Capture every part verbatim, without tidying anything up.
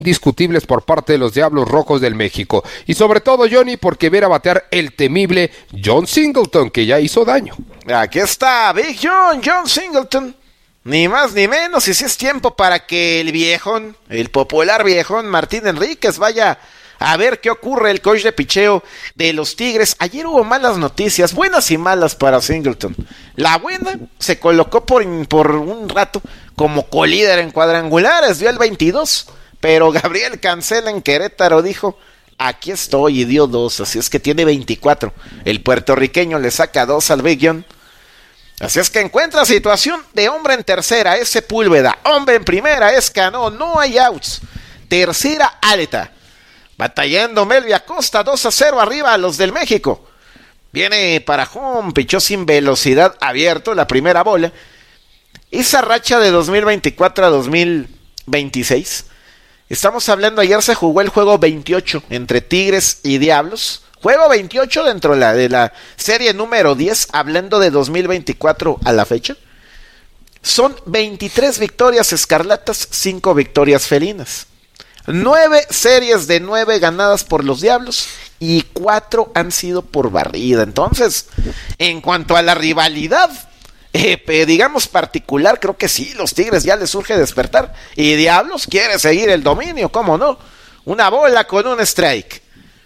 discutibles por parte de los Diablos Rojos del México. Y sobre todo, Johnny, porque ver a batear el temible John Singleton, que ya hizo daño. Aquí está Big John, John Singleton. Ni más ni menos, y si es tiempo para que el viejón, el popular viejón Martín Enríquez vaya a ver qué ocurre. El coach de picheo de los Tigres. Ayer hubo malas noticias, buenas y malas para Singleton. La buena, se colocó por, por un rato como colíder en cuadrangulares, dio el veintidós. Pero Gabriel Cancela en Querétaro dijo, aquí estoy, y dio dos, así es que tiene veinticuatro. El puertorriqueño le saca dos al Big John. Así es que encuentra situación de hombre en tercera, es Sepúlveda. Hombre en primera, es Cano, no hay outs. Tercera, alta. Batallando Melvia Acosta, dos a cero arriba a los del México. Viene para home, pichó sin velocidad, abierto la primera bola. Esa racha de dos mil veinticuatro a dos mil veintiséis... Estamos hablando, ayer se jugó el juego veintiocho entre Tigres y Diablos. Juego veintiocho dentro de la, de la serie número diez, hablando de dos mil veinticuatro a la fecha. Son veintitrés victorias escarlatas, cinco victorias felinas. nueve series de nueve ganadas por los Diablos y cuatro han sido por barrida. Entonces, en cuanto a la rivalidad, Eh, digamos particular, creo que sí, los Tigres ya les surge despertar y Diablos quiere seguir el dominio, ¿cómo no? Una bola con un strike.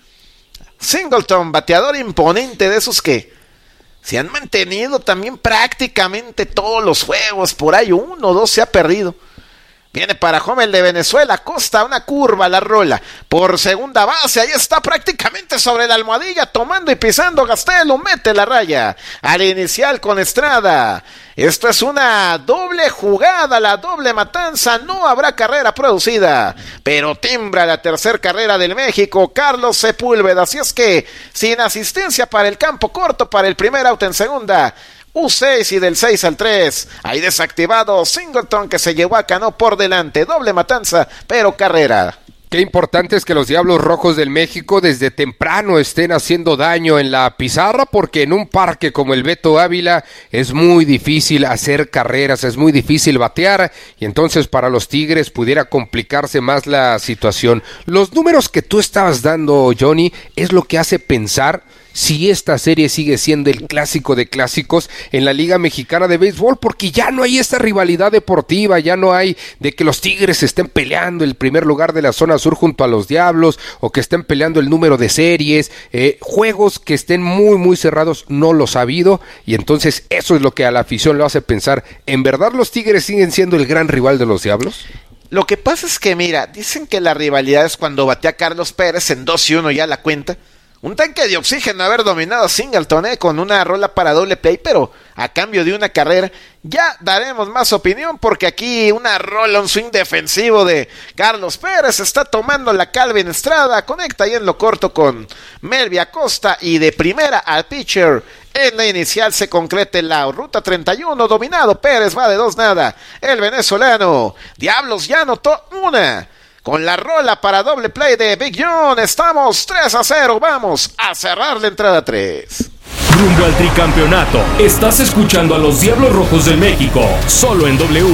Singleton, bateador imponente, de esos que se han mantenido también prácticamente todos los juegos, por ahí uno o dos se ha perdido. Viene para home el de Venezuela, Costa, una curva, la rola por segunda base, ahí está prácticamente sobre la almohadilla, tomando y pisando Gastelo, mete la raya al inicial con Estrada. Esto es una doble jugada, la doble matanza, no habrá carrera producida, pero timbra la tercera carrera del México, Carlos Sepúlveda, así es que sin asistencia para el campo corto, para el primer out en segunda, U seis y del seis al tres, ahí desactivado Singleton que se llevó a Cano por delante, doble matanza, pero carrera. Qué importante es que los Diablos Rojos del México desde temprano estén haciendo daño en la pizarra, porque en un parque como el Beto Ávila es muy difícil hacer carreras, es muy difícil batear, y entonces para los Tigres pudiera complicarse más la situación. Los números que tú estabas dando, Johnny, es lo que hace pensar si esta serie sigue siendo el clásico de clásicos en la Liga Mexicana de Béisbol, porque ya no hay esta rivalidad deportiva, ya no hay de que los Tigres estén peleando el primer lugar de la zona sur junto a los Diablos, o que estén peleando el número de series, eh, juegos que estén muy muy cerrados, no los ha habido, y entonces eso es lo que a la afición lo hace pensar, ¿en verdad los Tigres siguen siendo el gran rival de los Diablos? Lo que pasa es que, mira, dicen que la rivalidad es cuando batea Carlos Pérez en dos y uno ya la cuenta. Un tanque de oxígeno haber dominado a Singleton eh, con una rola para doble play, pero a cambio de una carrera. Ya daremos más opinión porque aquí una rola, un swing defensivo de Carlos Pérez está tomando la Calvin Estrada, conecta ahí en lo corto con Melvia Acosta y de primera al pitcher. En la inicial se concreta el lado, ruta treinta y uno, dominado Pérez, va de dos nada. El venezolano, Diablos ya anotó una. Con la rola para doble play de Big John, estamos tres a cero, vamos a cerrar la entrada tres. Rumbo al tricampeonato, estás escuchando a los Diablos Rojos del México, solo en W.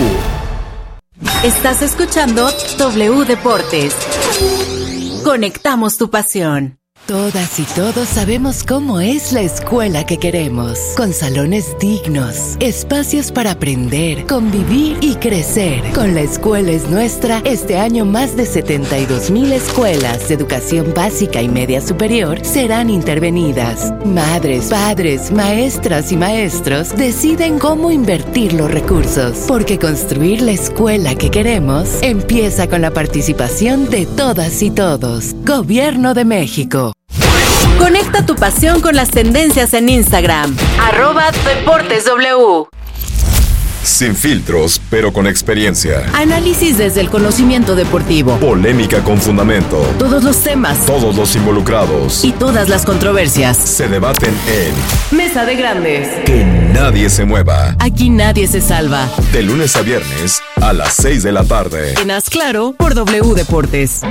Estás escuchando W Deportes. Conectamos tu pasión. Todas y todos sabemos cómo es la escuela que queremos, con salones dignos, espacios para aprender, convivir y crecer. Con La Escuela es Nuestra, este año más de setenta y dos mil escuelas de educación básica y media superior serán intervenidas. Madres, padres, maestras y maestros deciden cómo invertir los recursos, porque construir la escuela que queremos empieza con la participación de todas y todos. Gobierno de México. Conecta tu pasión con las tendencias en Instagram. Arroba Deportes W. Sin filtros, pero con experiencia. Análisis desde el conocimiento deportivo. Polémica con fundamento. Todos los temas. Todos los involucrados. Y todas las controversias. Se debaten en Mesa de Grandes. Que nadie se mueva. Aquí nadie se salva. De lunes a viernes a las seis de la tarde. En Haz Claro por W Deportes.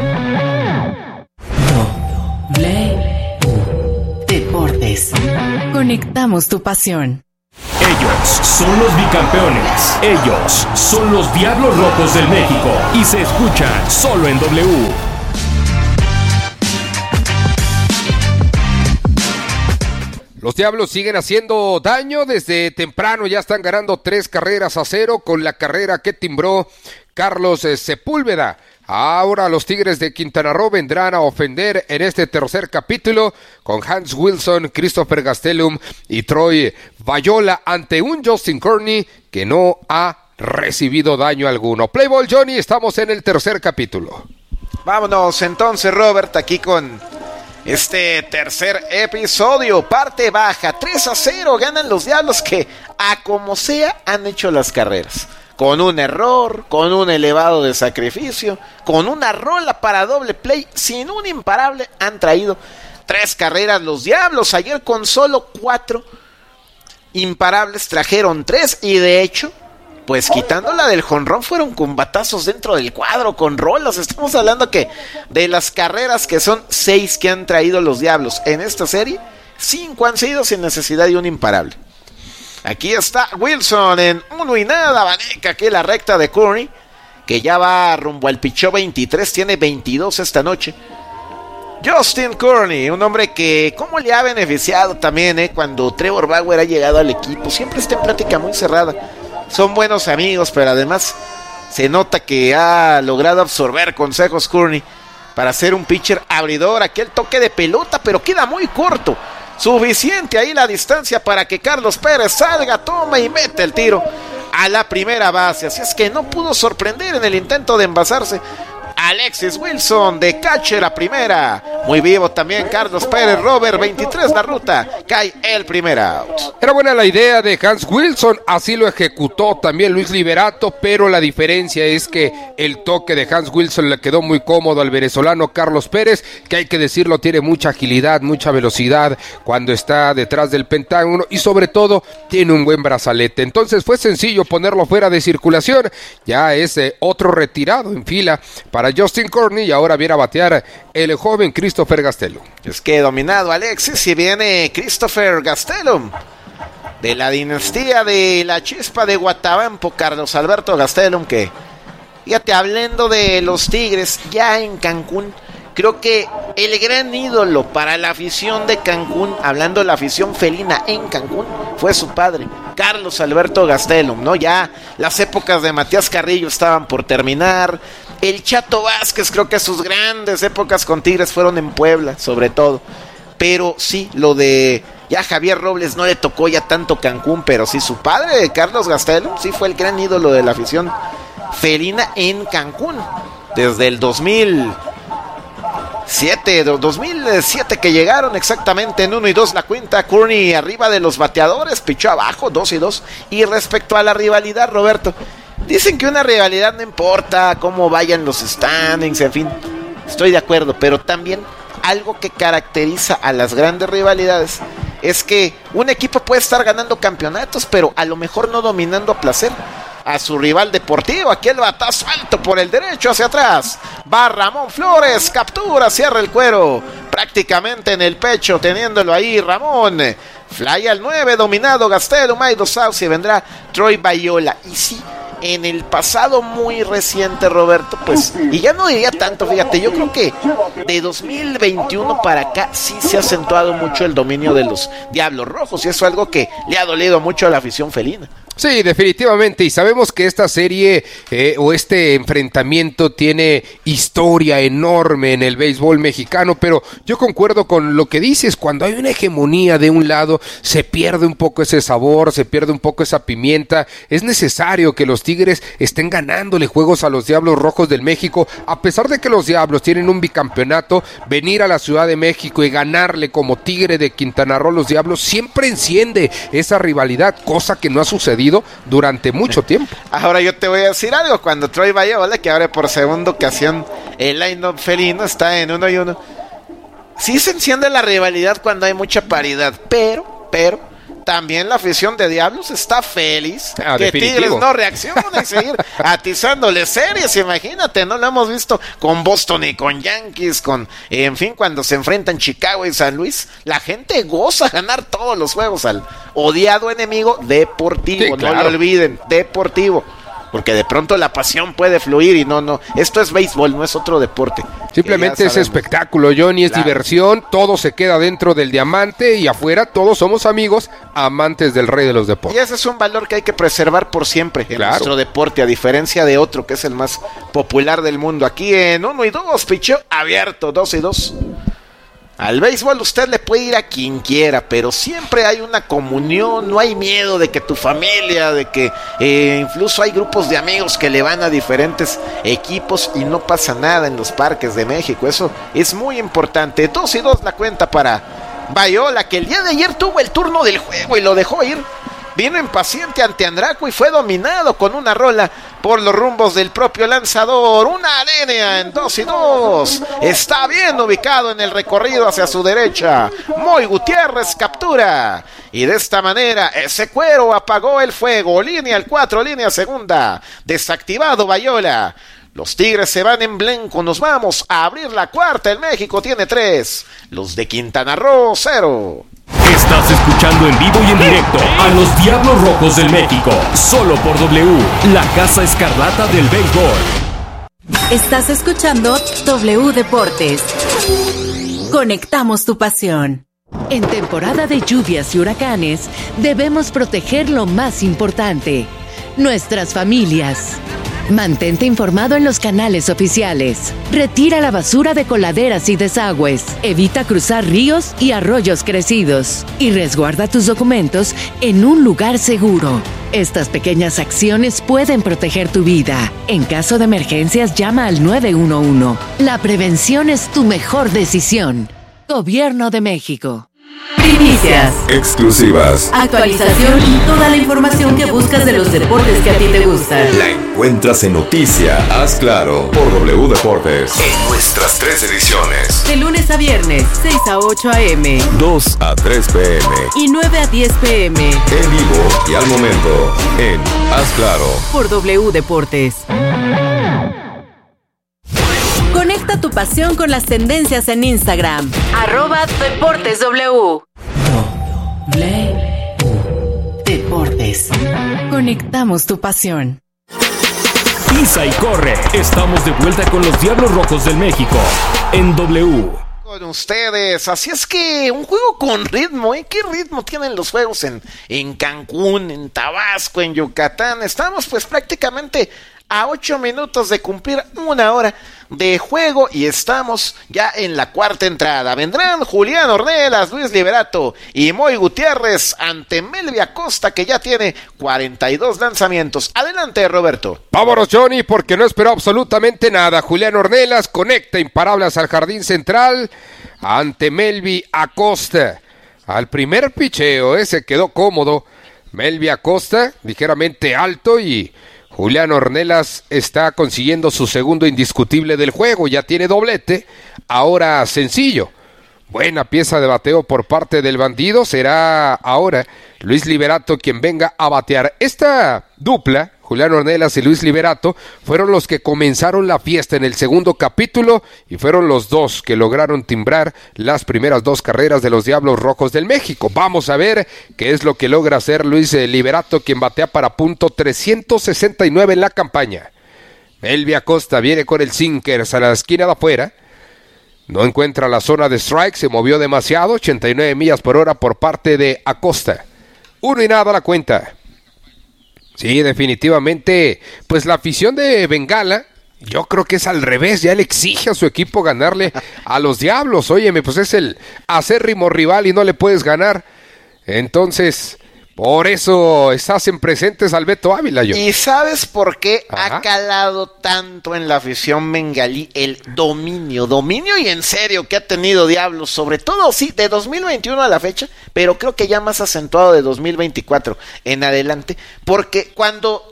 W Deportes. Conectamos tu pasión. Ellos son los bicampeones. Ellos son los Diablos Rojos del México. Y se escuchan solo en W. Los Diablos siguen haciendo daño desde temprano, ya están ganando tres carreras a cero con la carrera que timbró Carlos Sepúlveda. Ahora los Tigres de Quintana Roo vendrán a ofender en este tercer capítulo con Hans Wilson, Christopher Gastelum y Troy Bayola ante un Justin Kearney que no ha recibido daño alguno. Playboy Johnny, estamos en el tercer capítulo. Vámonos entonces, Robert, aquí con este tercer episodio, parte baja, tres a cero, ganan los Diablos que a como sea han hecho las carreras. Con un error, con un elevado de sacrificio, con una rola para doble play, sin un imparable, han traído tres carreras los Diablos. Ayer con solo cuatro imparables trajeron tres y de hecho, pues quitando la del jonrón, fueron con batazos dentro del cuadro, con rolas. Estamos hablando que de las carreras que son seis que han traído los Diablos en esta serie, cinco han sido sin necesidad de un imparable. Aquí está Wilson en uno y nada, Vaneca, aquí la recta de Kearney, que ya va rumbo al picheo veintitrés, tiene veintidós esta noche. Justin Kearney, un hombre que cómo le ha beneficiado también, eh, cuando Trevor Bauer ha llegado al equipo, siempre está en plática muy cerrada. Son buenos amigos, pero además se nota que ha logrado absorber consejos Kearney para ser un pitcher abridor. Aquel toque de pelota, pero queda muy corto. Suficiente ahí la distancia para que Carlos Pérez salga, toma y mete el tiro a la primera base. Así es que no pudo sorprender en el intento de envasarse Alexis Wilson de catcher a primera. Muy vivo también Carlos Pérez. Robert, veintitrés la ruta, cae el primer out. Era buena la idea de Hans Wilson, así lo ejecutó también Luis Liberato, pero la diferencia es que el toque de Hans Wilson le quedó muy cómodo al venezolano Carlos Pérez, que hay que decirlo, tiene mucha agilidad, mucha velocidad cuando está detrás del pentágono y sobre todo tiene un buen brazalete. Entonces fue sencillo ponerlo fuera de circulación. Ya es eh, otro retirado en fila para Justin Kearney y ahora viene a batear el joven Christopher Gastelum. Es que dominado Alexis y viene Christopher Gastelum de la dinastía de la Chispa de Guatabampo, Carlos Alberto Gastelum, que fíjate, hablando de los Tigres ya en Cancún, creo que el gran ídolo para la afición de Cancún, hablando de la afición felina en Cancún, fue su padre, Carlos Alberto Gastelum, ¿no? Ya las épocas de Matías Carrillo estaban por terminar. El Chato Vázquez, creo que sus grandes épocas con Tigres fueron en Puebla, sobre todo. Pero sí, lo de ya Javier Robles no le tocó ya tanto Cancún, pero sí su padre, Carlos Gastelum, sí fue el gran ídolo de la afición felina en Cancún. Desde el dos mil siete, dos mil siete que llegaron exactamente en uno y dos la cuenta. Kearney arriba de los bateadores, pichó abajo, dos y dos. Y respecto a la rivalidad, Roberto, dicen que una rivalidad no importa cómo vayan los standings, en fin, estoy de acuerdo, pero también algo que caracteriza a las grandes rivalidades es que un equipo puede estar ganando campeonatos, pero a lo mejor no dominando a placer a su rival deportivo. Aquí el batazo alto por el derecho hacia atrás, va Ramón Flores, captura, cierra el cuero prácticamente en el pecho, teniéndolo ahí Ramón. Fly al nueve, dominado Gastelum, hay dos outs y vendrá Troy Bayola. Y sí, en el pasado muy reciente, Roberto, pues, y ya no diría tanto, fíjate, yo creo que de dos mil veintiuno para acá sí se ha acentuado mucho el dominio de los Diablos Rojos, y eso es algo que le ha dolido mucho a la afición felina. Sí, definitivamente, y sabemos que esta serie eh, o este enfrentamiento tiene historia enorme en el béisbol mexicano, pero yo concuerdo con lo que dices, cuando hay una hegemonía de un lado, se pierde un poco ese sabor, se pierde un poco esa pimienta. Es necesario que los Tigres estén ganándole juegos a los Diablos Rojos del México, a pesar de que los Diablos tienen un bicampeonato, venir a la Ciudad de México y ganarle como Tigre de Quintana Roo los Diablos siempre enciende esa rivalidad, cosa que no ha sucedido durante mucho tiempo. Ahora yo te voy a decir algo, cuando Troy Bayola, que abre por segunda ocasión el line-up felino, está en uno y uno, sí se enciende la rivalidad cuando hay mucha paridad, pero, pero también la afición de Diablos está feliz ah, que definitivo. Tigres no reaccione y seguir atizándole series, imagínate, no lo hemos visto con Boston y con Yankees, con, en fin, cuando se enfrentan Chicago y San Luis, la gente goza ganar todos los juegos al odiado enemigo deportivo, sí, claro. No lo olviden, deportivo. Porque de pronto la pasión puede fluir y no, no, esto es béisbol, no es otro deporte. Simplemente es espectáculo, Johnny, es claro. diversión, todo se queda dentro del diamante y afuera todos somos amigos, amantes del rey de los deportes. Y ese es un valor que hay que preservar por siempre en claro. nuestro deporte, a diferencia de otro que es el más popular del mundo. Aquí en uno y dos, picheo abierto, dos y dos. Al béisbol usted le puede ir a quien quiera, pero siempre hay una comunión, no hay miedo de que tu familia, de que eh, incluso hay grupos de amigos que le van a diferentes equipos y no pasa nada en los parques de México, eso es muy importante. Dos y dos la cuenta para Bayola, que el día de ayer tuvo el turno del juego y lo dejó ir. Vino impaciente ante Andraco y fue dominado con una rola por los rumbos del propio lanzador. Una línea en dos y dos. Está bien ubicado en el recorrido hacia su derecha. Moy Gutiérrez captura. Y de esta manera ese cuero apagó el fuego. Línea el cuatro, línea segunda. Desactivado Bayola. Los Tigres se van en blanco. Nos vamos a abrir la cuarta. El México tiene tres. Los de Quintana Roo, cero. Estás escuchando en vivo y en directo a los Diablos Rojos del México, solo por W, la Casa Escarlata del béisbol. Estás escuchando W Deportes. Conectamos tu pasión. En temporada de lluvias y huracanes, debemos proteger lo más importante, nuestras familias. Mantente informado en los canales oficiales. Retira la basura de coladeras y desagües. Evita cruzar ríos y arroyos crecidos. Y resguarda tus documentos en un lugar seguro. Estas pequeñas acciones pueden proteger tu vida. En caso de emergencias, llama al nueve uno uno. La prevención es tu mejor decisión. Gobierno de México. Primicias, exclusivas, actualización y toda la información que buscas de los deportes que a ti te gustan. La encuentras en Noticia, Haz Claro, por W Deportes. En nuestras tres ediciones. De lunes a viernes, seis a ocho a eme. dos a tres pe eme. Y nueve a diez pe eme. En vivo y al momento, en Haz Claro. Por W Deportes. Conecta tu pasión con las tendencias en Instagram. Arroba Deportes W. W Deportes. Conectamos tu pasión. Pisa y corre. Estamos de vuelta con los Diablos Rojos del México en W. Con ustedes, así es que un juego con ritmo, ¿eh? ¿Qué ritmo tienen los juegos en, en Cancún, en Tabasco, en Yucatán? Estamos pues prácticamente a ocho minutos de cumplir una hora de juego y estamos ya en la cuarta entrada. Vendrán Julián Ornelas, Luis Liberato y Moy Gutiérrez ante Melvy Acosta, que ya tiene cuarenta y dos lanzamientos. Adelante, Roberto. Vámonos, Johnny, porque no esperó absolutamente nada. Julián Ornelas conecta imparables al jardín central ante Melvy Acosta. Al primer picheo, eh, se quedó cómodo Melvy Acosta, ligeramente alto, y Julián Ornelas está consiguiendo su segundo indiscutible del juego, ya tiene doblete, ahora sencillo. Buena pieza de bateo por parte del bandido, será ahora Luis Liberato quien venga a batear. Esta dupla, Julián Ornelas y Luis Liberato, fueron los que comenzaron la fiesta en el segundo capítulo y fueron los dos que lograron timbrar las primeras dos carreras de los Diablos Rojos del México. Vamos a ver qué es lo que logra hacer Luis Liberato, quien batea para punto trescientos sesenta y nueve en la campaña. Melvy Acosta viene con el sinkers a la esquina de afuera. No encuentra la zona de strike, se movió demasiado, ochenta y nueve millas por hora por parte de Acosta. Uno y nada la cuenta. Sí, definitivamente, pues la afición de Bengala, yo creo que es al revés, ya le exige a su equipo ganarle a los Diablos. Óyeme, pues es el acérrimo rival y no le puedes ganar. Entonces, por eso hacen presentes al Beto Ávila. Yo. ¿Y sabes por qué Ajá. ha calado tanto en la afición bengalí el dominio? Dominio y en serio que ha tenido Diablos, sobre todo, sí, de dos mil veintiuno a la fecha, pero creo que ya más acentuado de dos mil veinticuatro en adelante, porque cuando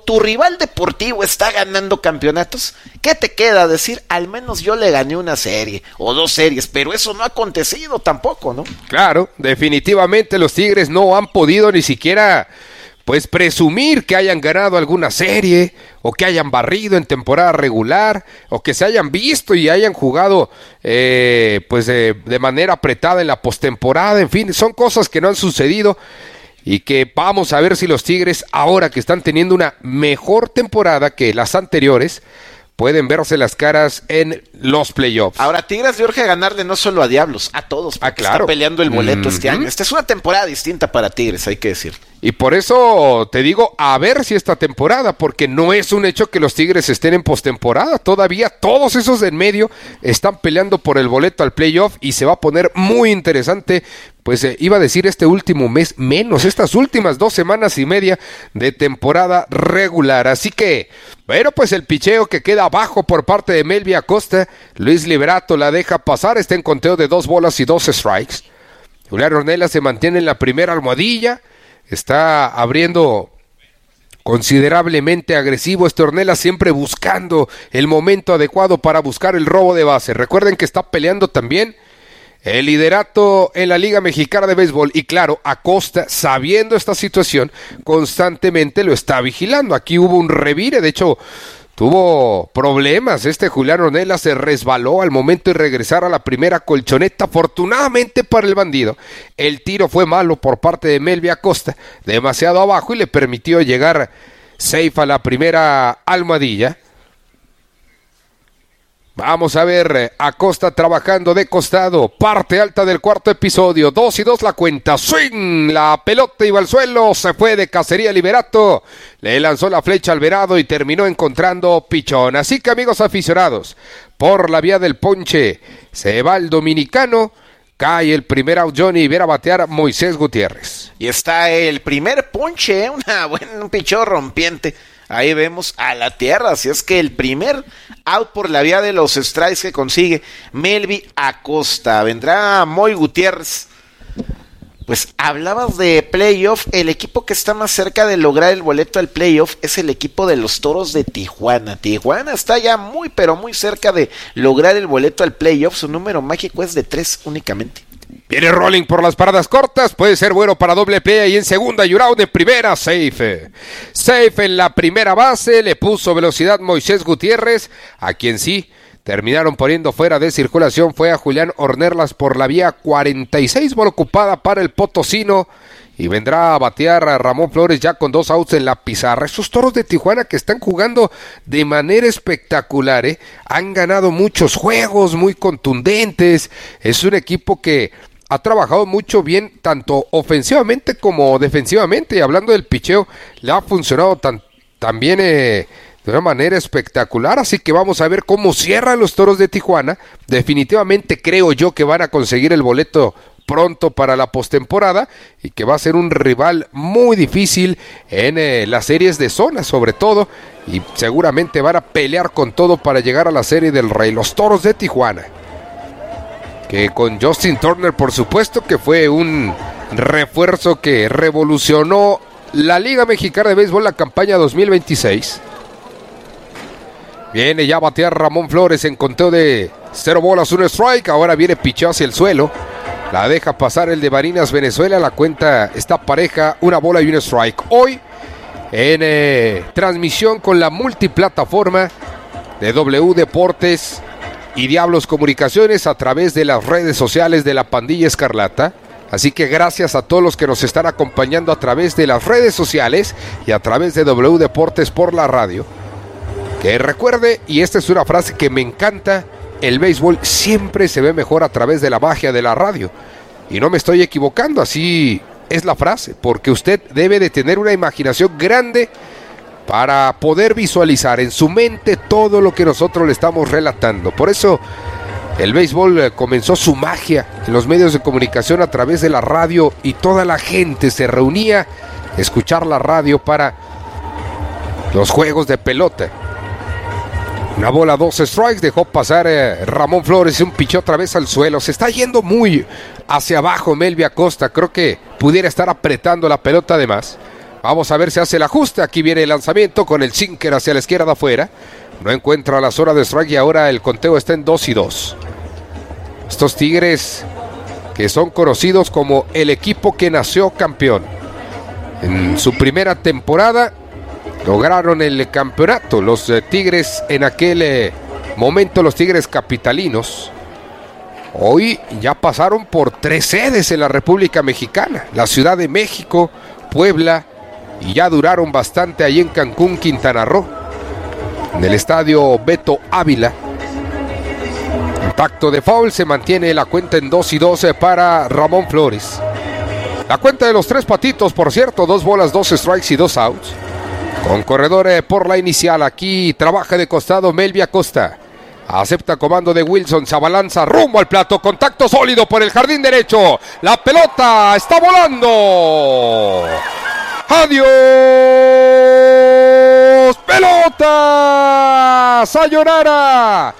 tu rival deportivo está ganando campeonatos, ¿qué te queda decir? Al menos yo le gané una serie o dos series, pero eso no ha acontecido tampoco, ¿no? Claro, definitivamente los Tigres no han podido ni siquiera pues presumir que hayan ganado alguna serie o que hayan barrido en temporada regular o que se hayan visto y hayan jugado eh, pues eh, de manera apretada en la postemporada. En fin, son cosas que no han sucedido y que vamos a ver si los Tigres, ahora que están teniendo una mejor temporada que las anteriores, pueden verse las caras en los playoffs. Ahora, Tigres le urge ganarle no solo a Diablos, a todos, porque ah, claro. está peleando el boleto mm-hmm. este año. Esta es una temporada distinta para Tigres, hay que decir. Y por eso te digo, a ver si esta temporada, porque no es un hecho que los Tigres estén en postemporada. Todavía todos esos de en medio están peleando por el boleto al playoff y se va a poner muy interesante. Pues eh, iba a decir este último mes menos, estas últimas dos semanas y media de temporada regular. Así que, bueno, pues el picheo que queda abajo por parte de Melvin Acosta, Luis Liberato la deja pasar, está en conteo de dos bolas y dos strikes. Julián Ornelas se mantiene en la primera almohadilla, está abriendo considerablemente agresivo este Ornelas, siempre buscando el momento adecuado para buscar el robo de base. Recuerden que está peleando también el liderato en la Liga Mexicana de Béisbol y claro, Acosta, sabiendo esta situación, constantemente lo está vigilando. Aquí hubo un revire, de hecho tuvo problemas, este Julián Ornelas se resbaló al momento de regresar a la primera colchoneta. Afortunadamente para el bandido, el tiro fue malo por parte de Melvin Acosta, demasiado abajo y le permitió llegar safe a la primera almohadilla. Vamos a ver, Acosta trabajando de costado, parte alta del cuarto episodio, dos y dos la cuenta, swing, la pelota iba al suelo, se fue de cacería Liberato, le lanzó la flecha al verado y terminó encontrando pichón. Así que amigos aficionados, por la vía del ponche, se va el dominicano, cae el primer out Johnny y viene a batear Moisés Gutiérrez. Y está el primer ponche, una buena, un pichón rompiente. Ahí vemos a la tierra, así es que el primer out por la vía de los strikes que consigue Melvin Acosta. Vendrá Moy Gutiérrez. Pues hablabas de playoff, el equipo que está más cerca de lograr el boleto al playoff es el equipo de los Toros de Tijuana. Tijuana está ya muy pero muy cerca de lograr el boleto al playoff, su número mágico es de tres únicamente. Viene Rolling por las paradas cortas, puede ser bueno para doble play y en segunda Yurao de primera, safe. Safe en la primera base, le puso velocidad Moisés Gutiérrez, a quien sí terminaron poniendo fuera de circulación fue a Julián Ornelas por la vía cuarenta y seis, bola ocupada para el potosino. Y vendrá a batear a Ramón Flores ya con dos outs en la pizarra. Esos Toros de Tijuana que están jugando de manera espectacular, ¿eh? Han ganado muchos juegos muy contundentes. Es un equipo que ha trabajado mucho bien, tanto ofensivamente como defensivamente. Y hablando del picheo, le ha funcionado tan, también eh, de una manera espectacular. Así que vamos a ver cómo cierran los Toros de Tijuana. Definitivamente creo yo que van a conseguir el boleto pronto para la postemporada y que va a ser un rival muy difícil en eh, las series de zona sobre todo, y seguramente van a pelear con todo para llegar a la serie del Rey. Los Toros de Tijuana, que con Justin Turner por supuesto que fue un refuerzo que revolucionó la Liga Mexicana de Béisbol la campaña dos mil veintiséis. Viene ya a batear Ramón Flores en conteo de cero bolas, un strike. Ahora viene picheo hacia el suelo. La deja pasar el de Barinas Venezuela. La cuenta está pareja, una bola y un strike. Hoy en eh, transmisión con la multiplataforma de W Deportes y Diablos Comunicaciones a través de las redes sociales de la Pandilla Escarlata. Así que gracias a todos los que nos están acompañando a través de las redes sociales y a través de W Deportes por la radio. Que recuerde, y esta es una frase que me encanta, el béisbol siempre se ve mejor a través de la magia de la radio. Y no me estoy equivocando, así es la frase, porque usted debe de tener una imaginación grande para poder visualizar en su mente todo lo que nosotros le estamos relatando. Por eso el béisbol comenzó su magia en los medios de comunicación a través de la radio y toda la gente se reunía a escuchar la radio para los juegos de pelota. Una bola, dos strikes, dejó pasar eh, Ramón Flores, un pichó otra vez al suelo. Se está yendo muy hacia abajo Melvin Acosta, creo que pudiera estar apretando la pelota además. Vamos a ver si hace el ajuste. Aquí viene el lanzamiento con el sinker hacia la izquierda afuera. No encuentra la zona de strike y ahora el conteo está en dos y dos. Estos Tigres que son conocidos como el equipo que nació campeón. En su primera temporada lograron el campeonato. Los eh, Tigres en aquel eh, momento, los Tigres capitalinos, hoy ya pasaron por tres sedes en la República Mexicana. La Ciudad de México, Puebla, y ya duraron bastante ahí en Cancún, Quintana Roo. En el estadio Beto Ávila. Impacto de foul, se mantiene la cuenta en dos y dos para Ramón Flores. La cuenta de los tres patitos, por cierto, dos bolas, dos strikes y dos outs. Con corredor eh, por la inicial, aquí trabaja de costado Melvi Acosta. Acepta comando de Wilson, se abalanza rumbo al plato, contacto sólido por el jardín derecho. La pelota está volando. ¡Adiós! ¡Pelota! ¡Sayonara!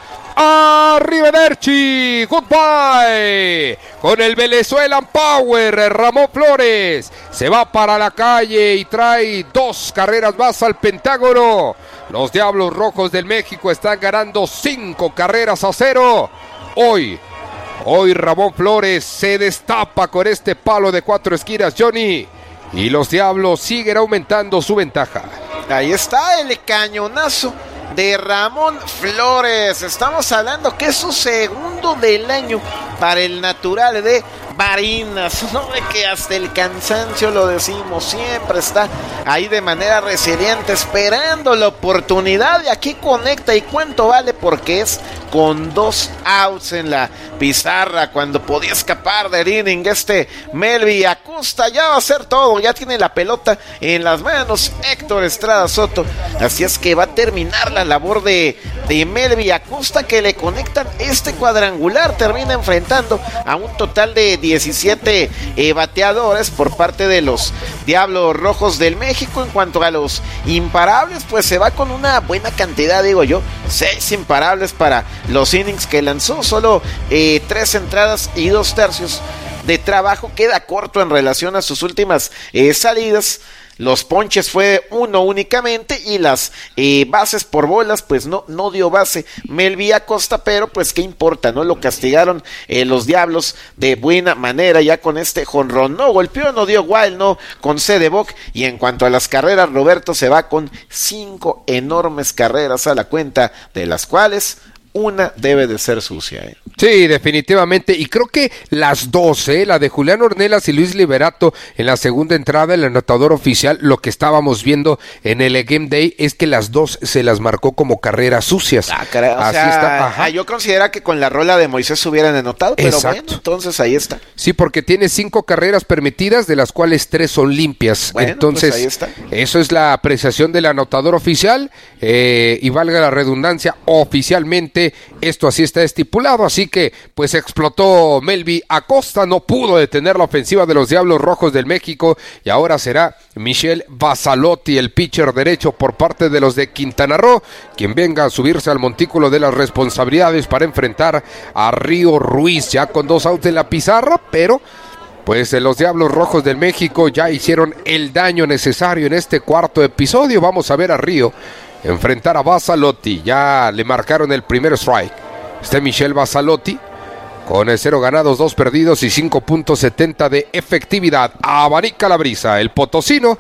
¡Arrivederci! ¡Goodbye! Con el Venezuelan Power, Ramón Flores se va para la calle y trae dos carreras más al Pentágono. Los Diablos Rojos del México están ganando cinco carreras a cero. Hoy, hoy Ramón Flores se destapa con este palo de cuatro esquinas, Johnny. Y los Diablos siguen aumentando su ventaja. Ahí está el cañonazo de Ramón Flores. Estamos hablando que es su segundo del año para el natural de Barinas, no de que hasta el cansancio lo decimos, siempre está ahí de manera resiliente esperando la oportunidad y aquí conecta. ¿Y cuánto vale? Porque es con dos outs en la pizarra cuando podía escapar del inning este Melvi Acosta. Ya va a hacer todo, ya tiene la pelota en las manos Héctor Estrada Soto, así es que va a terminar la labor de, de Melvi Acosta, que le conectan este cuadrangular. Termina enfrentando a un total de diecisiete eh, bateadores por parte de los Diablos Rojos del México. En cuanto a los imparables, pues se va con una buena cantidad, digo yo, seis imparables para los innings que lanzó, solo eh, tres entradas y dos tercios de trabajo. Queda corto en relación a sus últimas eh, salidas. Los ponches fue uno únicamente y las eh, bases por bolas, pues no, no dio base Melvi Acosta, pero pues qué importa, ¿no? Lo castigaron eh, los Diablos de buena manera ya con este jonrón. No golpeó, no dio wild, no con C de Bock. Y en cuanto a las carreras, Roberto se va con cinco enormes carreras a la cuenta, de las cuales una debe de ser sucia, ¿eh? Sí, definitivamente, y creo que las dos, ¿eh? La de Julián Ornelas y Luis Liberato en la segunda entrada, el anotador oficial, lo que estábamos viendo en el Game Day es que las dos se las marcó como carreras sucias. Ah, caray, o Así sea, está. Ajá. Yo considero que con la rola de Moisés hubieran anotado, pero Exacto. bueno, entonces ahí está. Sí, porque tiene cinco carreras permitidas, de las cuales tres son limpias. Bueno, entonces, pues ahí está. Eso es la apreciación del anotador oficial, eh, y valga la redundancia, oficialmente esto así está estipulado, así que pues explotó Melvi Acosta, no pudo detener la ofensiva de los Diablos Rojos del México y ahora será Michel Basalotti, el pitcher derecho por parte de los de Quintana Roo, quien venga a subirse al montículo de las responsabilidades para enfrentar a Río Ruiz, ya con dos outs en la pizarra, pero pues los Diablos Rojos del México ya hicieron el daño necesario en este cuarto episodio. Vamos a ver a Río enfrentar a Basalotti. Ya le marcaron el primer strike. Este Michel Basalotti con el cero ganados, dos perdidos y cinco punto setenta de efectividad. Abanica la brisa. El potosino,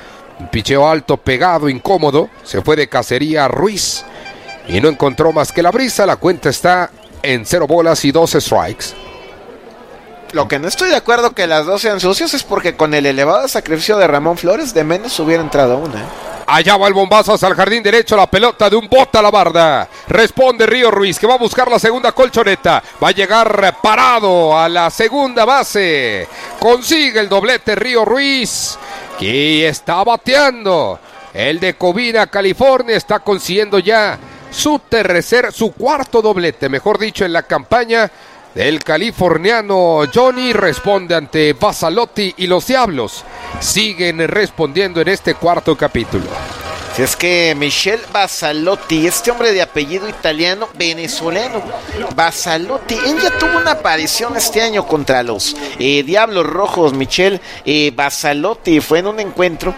un picheo alto, pegado, incómodo. Se fue de cacería a Ruiz y no encontró más que la brisa. La cuenta está en cero bolas y dos strikes. Lo que no estoy de acuerdo que las dos sean sucias es porque con el elevado sacrificio de Ramón Flores, de menos hubiera entrado una, ¿eh? Allá va el bombazo hacia el jardín derecho, la pelota de un bota a la barda. Responde Río Ruiz, que va a buscar la segunda colchoneta. Va a llegar parado a la segunda base. Consigue el doblete Río Ruiz, que está bateando. El de Covina, California, está consiguiendo ya su tercer, su cuarto doblete, mejor dicho, en la campaña del californiano. Johnny responde ante Basalotti y los Diablos siguen respondiendo en este cuarto capítulo. Si es que Michel Basalotti, este hombre de apellido italiano, venezolano, Basalotti, él ya tuvo una aparición este año contra los eh, Diablos Rojos. Michel eh, Basalotti fue en un encuentro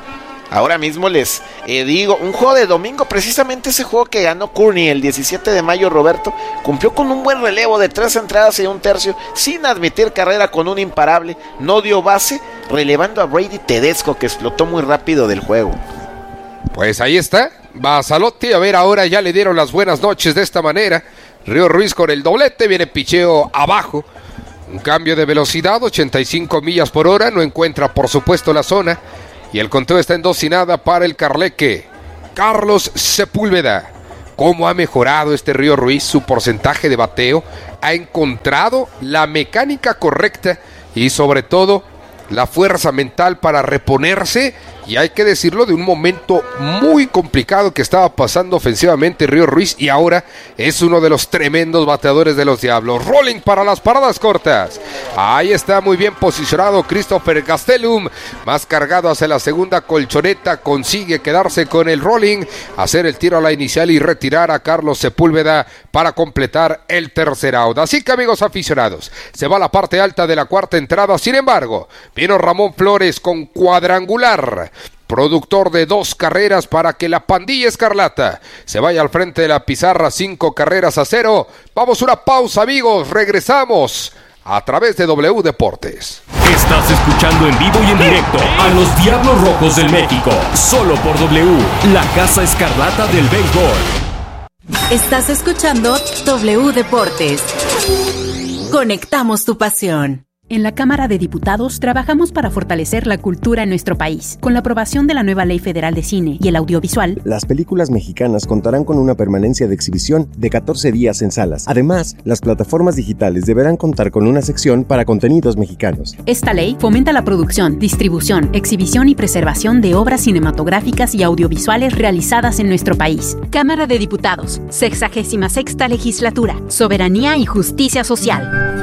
Ahora mismo les eh, digo, un juego de domingo, precisamente ese juego que ganó Courtney el diecisiete de mayo, Roberto, cumplió con un buen relevo de tres entradas y un tercio, sin admitir carrera con un imparable, no dio base, relevando a Brady Tedesco, que explotó muy rápido del juego. Pues ahí está, Bassalotti, a ver, ahora ya le dieron las buenas noches de esta manera. Río Ruiz con el doblete, viene picheo abajo, un cambio de velocidad, ochenta y cinco millas por hora, no encuentra por supuesto la zona, y el conteo está en dos y nada para el Carleque. Carlos Sepúlveda, ¿cómo ha mejorado este Río Ruiz su porcentaje de bateo? Ha encontrado la mecánica correcta y sobre todo la fuerza mental para reponerse, y hay que decirlo, de un momento muy complicado que estaba pasando ofensivamente Río Ruiz, y ahora es uno de los tremendos bateadores de los Diablos. Rolling para las paradas cortas. Ahí está muy bien posicionado Christopher Gastelum, más cargado hacia la segunda colchoneta, consigue quedarse con el rolling, hacer el tiro a la inicial y retirar a Carlos Sepúlveda para completar el tercer out. Así que, amigos aficionados, se va a la parte alta de la cuarta entrada. Sin embargo, vino Ramón Flores con cuadrangular, productor de dos carreras para que la pandilla escarlata se vaya al frente de la pizarra, cinco carreras a cero. Vamos a una pausa, amigos, regresamos a través de W Deportes. Estás escuchando en vivo y en directo a los Diablos Rojos del México, solo por W, la Casa Escarlata del Béisbol. Estás escuchando W Deportes. Conectamos tu pasión. En la Cámara de Diputados trabajamos para fortalecer la cultura en nuestro país. Con la aprobación de la nueva Ley Federal de Cine y el Audiovisual, las películas mexicanas contarán con una permanencia de exhibición de catorce días en salas. Además, las plataformas digitales deberán contar con una sección para contenidos mexicanos. Esta ley fomenta la producción, distribución, exhibición y preservación de obras cinematográficas y audiovisuales realizadas en nuestro país. Cámara de Diputados, sexagésima sexta legislatura, Soberanía y Justicia Social.